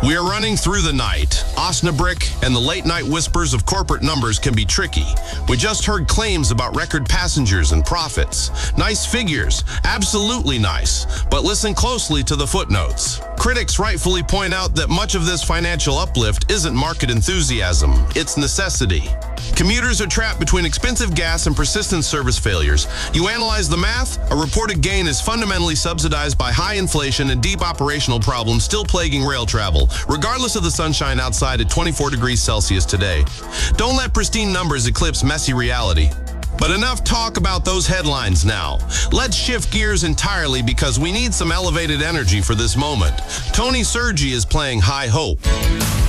We are running through the night. Osnabrück and the late-night whispers of corporate numbers can be tricky. We just heard claims about record passengers and profits. Nice figures, absolutely nice. But listen closely to the footnotes. Critics rightfully point out that much of this financial uplift isn't market enthusiasm, it's necessity. Commuters are trapped between expensive gas and persistent service failures. You analyze the math, a reported gain is fundamentally subsidized by high inflation and deep operational problems still plaguing rail travel, regardless of the sunshine outside at 24 degrees Celsius today. Don't let pristine numbers eclipse messy reality. But enough talk about those headlines now. Let's shift gears entirely because we need some elevated energy for this moment. Tony Sergi is playing High Hope.